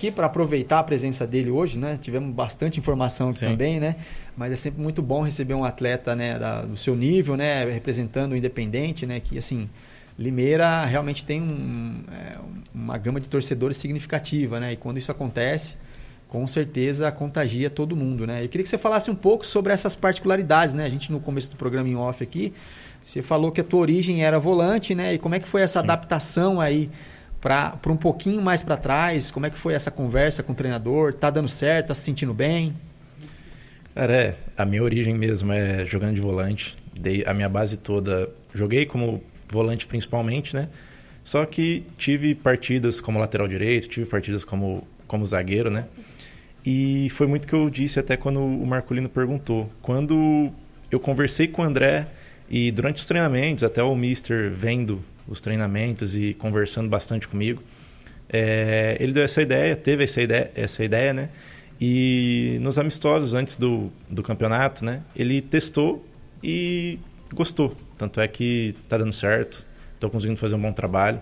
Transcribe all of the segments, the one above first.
aqui para aproveitar a presença dele hoje, né? Tivemos bastante informação aqui também, né? Mas é sempre muito bom receber um atleta, né, do seu nível, né, representando o Independente, né, que assim, Limeira realmente tem uma gama de torcedores significativa, né? E quando isso acontece, com certeza contagia todo mundo, né? Eu queria que você falasse um pouco sobre essas particularidades, né? A gente no começo do programa em off aqui, você falou que a tua origem era volante, né? E como é que foi essa adaptação aí para um pouquinho mais para trás? Como é que foi essa conversa com o treinador? Tá dando certo? Tá se sentindo bem? Cara, a minha origem mesmo é jogando de volante. Dei a minha base toda. Joguei como volante principalmente, né? Só que tive partidas como lateral direito, tive partidas como zagueiro, né? E foi muito que eu disse até quando o Marcolino perguntou. Quando eu conversei com o André e durante os treinamentos, até o Mister vendo os treinamentos e conversando bastante comigo, ele deu essa ideia, teve essa ideia, né? E nos amistosos antes do campeonato, né? Ele testou e gostou. Tanto é que tá dando certo, estou conseguindo fazer um bom trabalho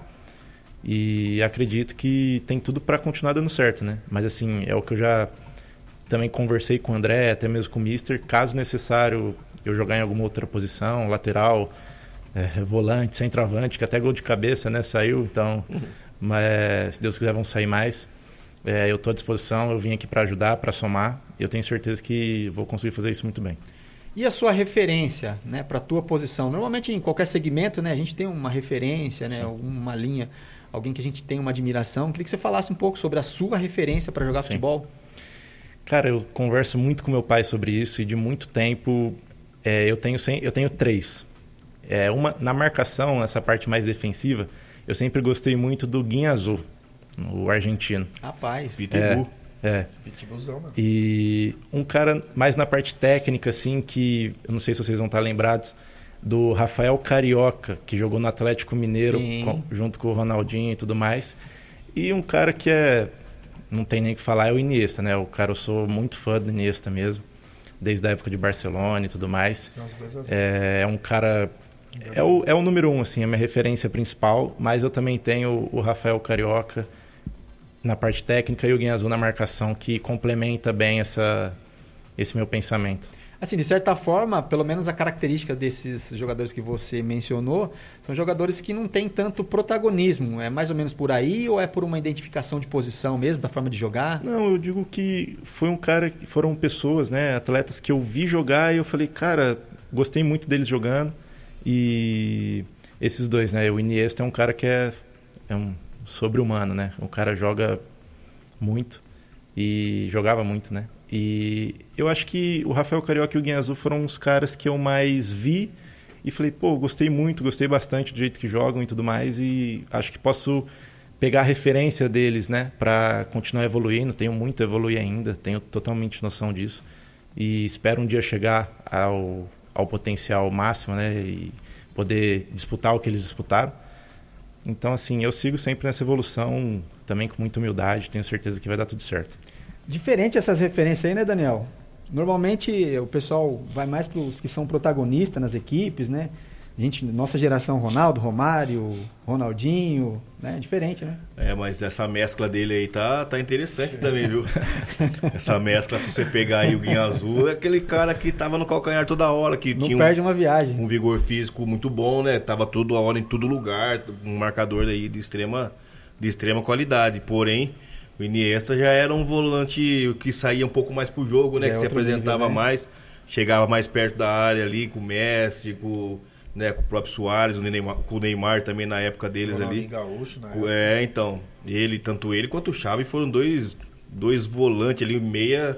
e acredito que tem tudo para continuar dando certo, né? Mas assim, é o que eu já também conversei com o André, até mesmo com o Mister, caso necessário eu jogar em alguma outra posição, lateral, volante, centroavante, que até gol de cabeça, né, saiu, então, mas se Deus quiser vão sair mais. Eu estou à disposição, eu vim aqui para ajudar, para somar, e eu tenho certeza que vou conseguir fazer isso muito bem. E a sua referência, né, para a tua posição? Normalmente em qualquer segmento, né, a gente tem uma referência, né, uma linha, alguém que a gente tem uma admiração. Queria que você falasse um pouco sobre a sua referência para jogar futebol. Cara, eu converso muito com meu pai sobre isso e de muito tempo eu tenho 3. Uma na marcação, essa parte mais defensiva, eu sempre gostei muito do Guinazú, o argentino. Rapaz. Pitbull. Pitbullzão, né? E um cara mais na parte técnica, assim, que eu não sei se vocês vão estar lembrados, do Rafael Carioca, que jogou no Atlético Mineiro junto com o Ronaldinho e tudo mais. E um cara que não tem nem o que falar, é o Iniesta, né? O cara, eu sou muito fã do Iniesta mesmo, desde a época de Barcelona e tudo mais. É um cara... É o número 1, assim, é a minha referência principal, mas eu também tenho o Rafael Carioca na parte técnica e o Guinazú na marcação, que complementa bem esse meu pensamento. Assim, de certa forma, pelo menos a característica desses jogadores que você mencionou, são jogadores que não têm tanto protagonismo. É mais ou menos por aí ou é por uma identificação de posição mesmo, da forma de jogar? Não, eu digo que foram pessoas, né, atletas que eu vi jogar e eu falei, cara, gostei muito deles jogando. E esses dois, né, o Iniesta é um cara que é um sobre-humano, né? O cara joga muito e jogava muito, né? E eu acho que o Rafael Carioca e o Guinazú foram os caras que eu mais vi e falei, pô, gostei bastante do jeito que jogam e tudo mais e acho que posso pegar a referência deles, né? Para continuar evoluindo, tenho muito a evoluir ainda, tenho totalmente noção disso e espero um dia chegar ao potencial máximo, né? E poder disputar o que eles disputaram. Então, assim, eu sigo sempre nessa evolução, também com muita humildade, tenho certeza que vai dar tudo certo. Diferente essas referências aí, né, Daniel? Normalmente o pessoal vai mais para os que são protagonistas nas equipes, né? Nossa geração, Ronaldo, Romário, Ronaldinho, né? Diferente, né? Mas essa mescla dele aí tá interessante também, viu? Essa mescla, se você pegar aí o Guinazú, é aquele cara que tava no calcanhar toda hora, que não tinha perde uma viagem. Um vigor físico muito bom, né? Tava toda hora em todo lugar, um marcador aí de extrema qualidade. Porém, o Iniesta já era um volante que saía um pouco mais pro jogo, né? Que se apresentava nível, né? Mais, chegava mais perto da área ali, com o Messi, com o próprio Suárez, com o Neymar também na época deles ali. Gaúcho, né? Então, tanto ele quanto o Xavi foram dois volantes ali, meia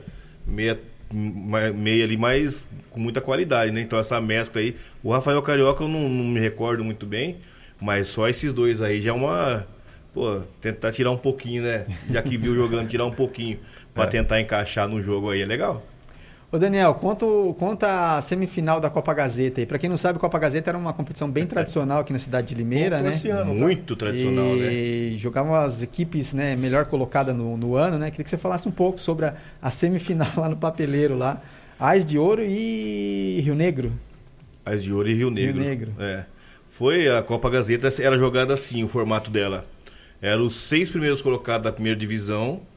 ali, mas com muita qualidade, né? Então essa mescla aí, o Rafael Carioca eu não me recordo muito bem, mas só esses dois aí já é uma... Pô, tentar tirar um pouquinho, né? Já que viu jogando, tirar um pouquinho pra tentar encaixar no jogo aí, é legal. Ô Daniel, conta a semifinal da Copa Gazeta aí. Pra quem não sabe, a Copa Gazeta era uma competição bem tradicional aqui na cidade de Limeira, né? Muito tradicional, né? E jogavam as equipes, né, melhor colocadas no ano, né? Queria que você falasse um pouco sobre a semifinal lá no Papeleiro, lá. Ais de Ouro e Rio Negro. Ais de Ouro e Rio Negro. Foi a Copa Gazeta, era jogada assim, o formato dela. Eram os 6 primeiros colocados da primeira divisão